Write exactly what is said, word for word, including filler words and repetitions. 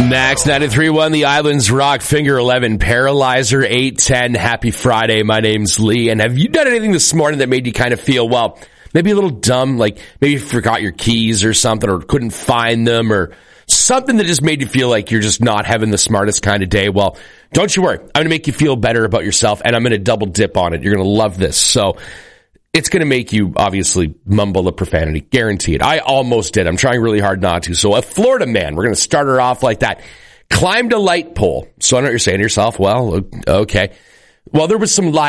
Next, ninety-three point one, The Islands Rock, Finger eleven, Paralyzer, eight ten. Happy Friday. My name's Lee. And have you done anything this morning that made you kind of feel, well, maybe a little dumb, like maybe you forgot your keys or something, or couldn't find them, or something that just made you feel like you're just not having the smartest kind of day? Well, don't you worry. I'm going to make you feel better about yourself, and I'm going to double dip on it. You're going to love this. So it's going to make you obviously mumble a profanity. Guaranteed. I almost did. I'm trying really hard not to. So a Florida man, we're going to start her off like that, climbed a light pole. So I know what you're saying to yourself. Well, okay. Well, there was some live